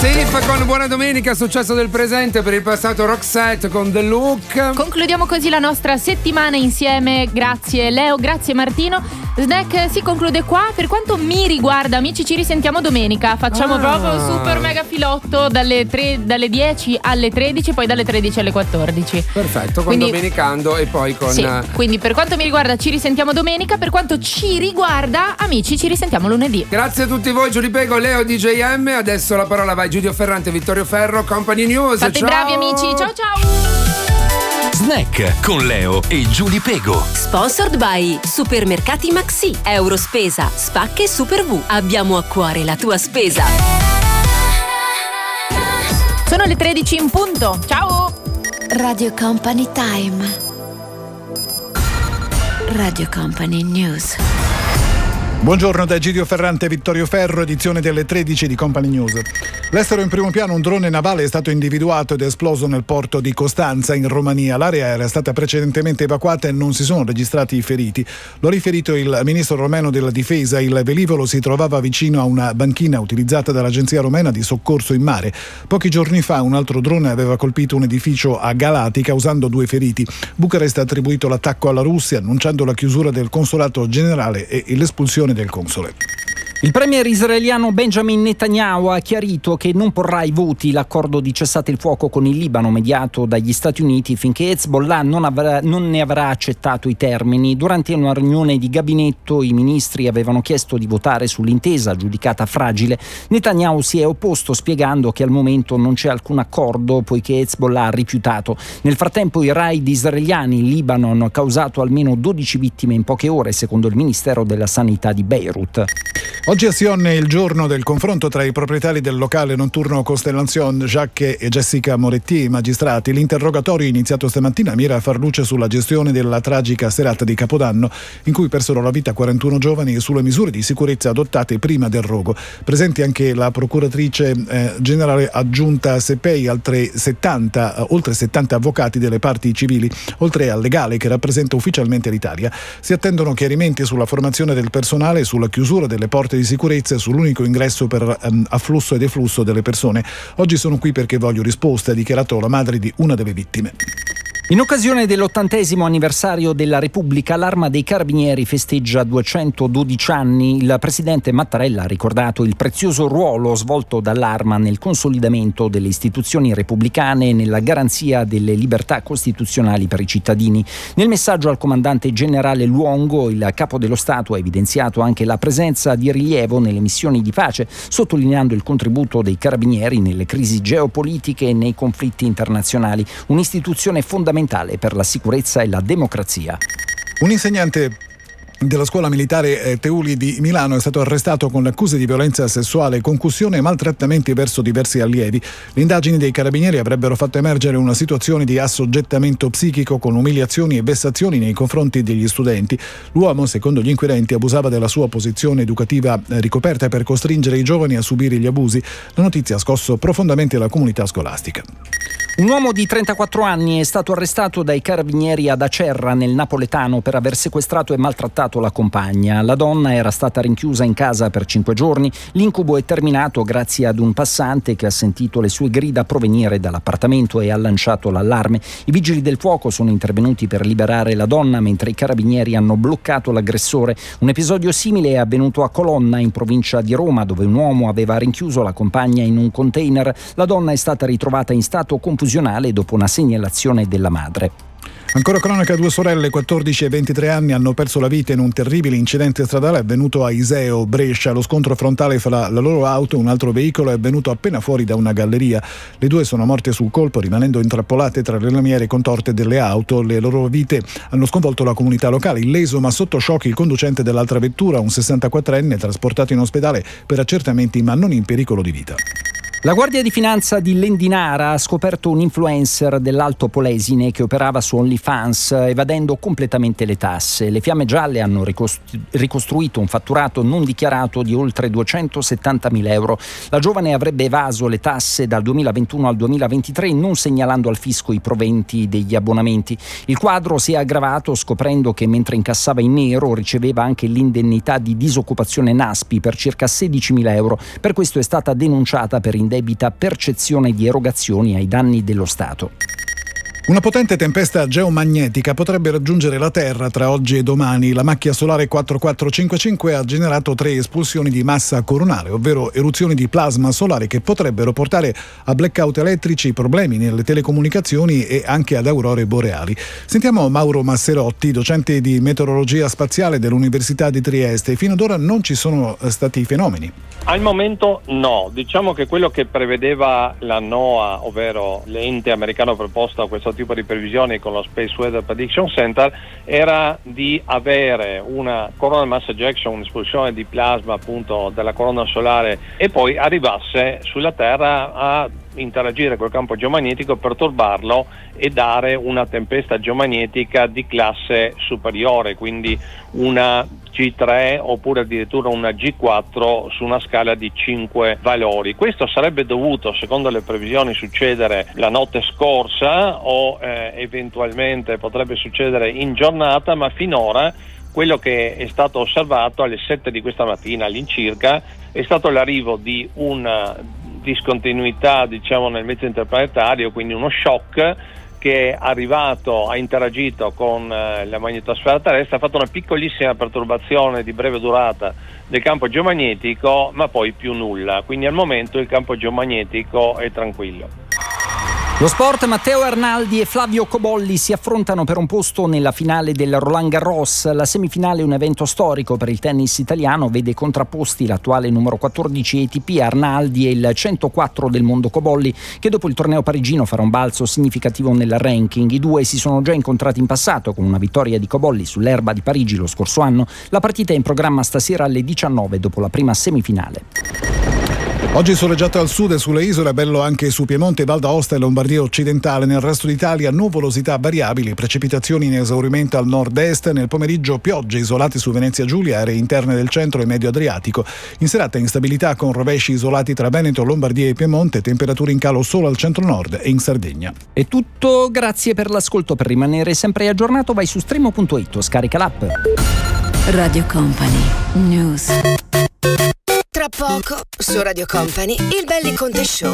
Tiff con Buona Domenica, successo del presente, per il passato Roxette con The Look. Concludiamo così la nostra settimana insieme. Grazie Leo, grazie Martino. Snack si conclude qua. Per quanto mi riguarda, amici, ci risentiamo domenica. Facciamo proprio un super mega filotto dalle 10 alle 13, poi dalle 13 alle 14. Perfetto, con Domenicando e poi con... Sì, quindi per quanto mi riguarda ci risentiamo domenica. Per quanto ci riguarda, amici, ci risentiamo lunedì. Grazie a tutti voi, Giulia Pego, Leo DJM. Adesso la parola va a Giudio Ferrante, Vittorio Ferro, Company News. Fate ciao. bravi amici, ciao ciao. Snack con Leo e Giulia Pego. Sponsored by Supermercati Maxi, Eurospesa, Spacche Super V. Abbiamo a cuore la tua spesa. Sono le 13 in punto. Ciao. Radio Company Time. Radio Company News. Buongiorno da Egidio Ferrante e Vittorio Ferro, edizione delle 13 di Company News. L'estero in primo piano, un drone navale è stato individuato ed esploso nel porto di Costanza in Romania. L'area era stata precedentemente evacuata e non si sono registrati feriti. Lo ha riferito il ministro romeno della difesa. Il velivolo si trovava vicino a una banchina utilizzata dall'agenzia romena di soccorso in mare. Pochi giorni fa un altro drone aveva colpito un edificio a Galati, causando 2 feriti. Bucarest ha attribuito l'attacco alla Russia, annunciando la chiusura del consolato generale e l'espulsione del console. Il premier israeliano Benjamin Netanyahu ha chiarito che non porrà ai voti l'accordo di cessate il fuoco con il Libano mediato dagli Stati Uniti finché Hezbollah non ne avrà accettato i termini. Durante una riunione di gabinetto i ministri avevano chiesto di votare sull'intesa giudicata fragile. Netanyahu si è opposto spiegando che al momento non c'è alcun accordo poiché Hezbollah ha rifiutato. Nel frattempo i raid israeliani in Libano hanno causato almeno 12 vittime in poche ore, secondo il Ministero della Sanità di Beirut. Oggi a Sion è il giorno del confronto tra i proprietari del locale notturno Constellation, Jacques e Jessica Moretti e i magistrati. L'interrogatorio iniziato stamattina mira a far luce sulla gestione della tragica serata di Capodanno in cui persero la vita 41 giovani e sulle misure di sicurezza adottate prima del rogo. Presenti anche la procuratrice generale aggiunta Sepei, oltre 70 avvocati delle parti civili, oltre al legale che rappresenta ufficialmente l'Italia. Si attendono chiarimenti sulla formazione del personale, sulla chiusura delle porte di sicurezza e sull'unico ingresso per afflusso e deflusso delle persone. Oggi sono qui perché voglio risposte, ha dichiarato la madre di una delle vittime. In occasione dell'80° anniversario della Repubblica, l'Arma dei Carabinieri festeggia 212 anni. Il presidente Mattarella ha ricordato il prezioso ruolo svolto dall'Arma nel consolidamento delle istituzioni repubblicane e nella garanzia delle libertà costituzionali per i cittadini. Nel messaggio al comandante generale Luongo, il capo dello Stato ha evidenziato anche la presenza di rilievo nelle missioni di pace, sottolineando il contributo dei Carabinieri nelle crisi geopolitiche e nei conflitti internazionali, un'istituzione fondamentale per la sicurezza e la democrazia. Un insegnante della scuola militare Teuli di Milano è stato arrestato con accuse di violenza sessuale, concussione e maltrattamenti verso diversi allievi. Le indagini dei carabinieri avrebbero fatto emergere una situazione di assoggettamento psichico con umiliazioni e vessazioni nei confronti degli studenti. L'uomo, secondo gli inquirenti, abusava della sua posizione educativa ricoperta per costringere i giovani a subire gli abusi. La notizia ha scosso profondamente la comunità scolastica. Un uomo di 34 anni è stato arrestato dai carabinieri ad Acerra, nel napoletano, per aver sequestrato e maltrattato la compagna. La donna era stata rinchiusa in casa per 5 giorni. L'incubo è terminato grazie ad un passante che ha sentito le sue grida provenire dall'appartamento e ha lanciato l'allarme. I vigili del fuoco sono intervenuti per liberare la donna, mentre i carabinieri hanno bloccato l'aggressore. Un episodio simile è avvenuto a Colonna, in provincia di Roma, dove un uomo aveva rinchiuso la compagna in un container. La donna è stata ritrovata in stato confusionale dopo una segnalazione della madre. Ancora cronaca, 2 sorelle, 14 e 23 anni, hanno perso la vita in un terribile incidente stradale avvenuto a Iseo, Brescia. Lo scontro frontale fra la loro auto e un altro veicolo è avvenuto appena fuori da una galleria. Le 2 sono morte sul colpo, rimanendo intrappolate tra le lamiere contorte delle auto. Le loro vite hanno sconvolto la comunità locale. Illeso ma sotto shock il conducente dell'altra vettura, un 64enne, trasportato in ospedale per accertamenti ma non in pericolo di vita. La Guardia di Finanza di Lendinara ha scoperto un influencer dell'Alto Polesine che operava su OnlyFans, evadendo completamente le tasse. Le Fiamme Gialle hanno ricostruito un fatturato non dichiarato di oltre 270.000 euro. La giovane avrebbe evaso le tasse dal 2021 al 2023, non segnalando al fisco i proventi degli abbonamenti. Il quadro si è aggravato scoprendo che mentre incassava in nero riceveva anche l'indennità di disoccupazione NASPI per circa 16.000 euro. Per questo è stata denunciata per indebita percezione di erogazioni ai danni dello Stato. Una potente tempesta geomagnetica potrebbe raggiungere la Terra tra oggi e domani. La macchia solare 4455 ha generato 3 espulsioni di massa coronale, ovvero eruzioni di plasma solare che potrebbero portare a blackout elettrici, problemi nelle telecomunicazioni e anche ad aurore boreali. Sentiamo Mauro Masserotti, docente di meteorologia spaziale dell'Università di Trieste. Fino ad ora non ci sono stati fenomeni. Al momento no, diciamo che quello che prevedeva la NOAA, ovvero l'ente americano preposto a questo tipo di previsioni con lo Space Weather Prediction Center, era di avere una coronal mass ejection, un'esplosione di plasma appunto della corona solare, e poi arrivasse sulla Terra a interagire col campo geomagnetico, perturbarlo e dare una tempesta geomagnetica di classe superiore, quindi una G3 oppure addirittura una G4 su una scala di 5 valori. Questo sarebbe dovuto, secondo le previsioni, succedere la notte scorsa o eventualmente potrebbe succedere in giornata, ma finora quello che è stato osservato alle 7 di questa mattina all'incirca è stato l'arrivo di una discontinuità, diciamo, nel mezzo interplanetario, quindi uno shock che è arrivato, ha interagito con la magnetosfera terrestre, ha fatto una piccolissima perturbazione di breve durata del campo geomagnetico, ma poi più nulla. Quindi al momento il campo geomagnetico è tranquillo. Lo sport: Matteo Arnaldi e Flavio Cobolli si affrontano per un posto nella finale del Roland Garros. La semifinale è un evento storico per il tennis italiano, vede contrapposti l'attuale numero 14 ATP Arnaldi e il 104 del mondo Cobolli, che dopo il torneo parigino farà un balzo significativo nel ranking. I due si sono già incontrati in passato con una vittoria di Cobolli sull'erba di Parigi lo scorso anno. La partita è in programma stasera alle 19 dopo la prima semifinale. Oggi soleggiato al sud e sulle isole, bello anche su Piemonte, Val d'Aosta e Lombardia occidentale. Nel resto d'Italia nuvolosità variabili, precipitazioni in esaurimento al nord-est. Nel pomeriggio piogge isolate su Venezia Giulia, aree interne del centro e medio Adriatico. In serata instabilità con rovesci isolati tra Veneto, Lombardia e Piemonte, temperature in calo solo al centro-nord e in Sardegna. È tutto, grazie per l'ascolto. Per rimanere sempre aggiornato vai su Streamo.it o scarica l'app. Radio Company News. Tra poco su Radio Company il Belli Conte Show.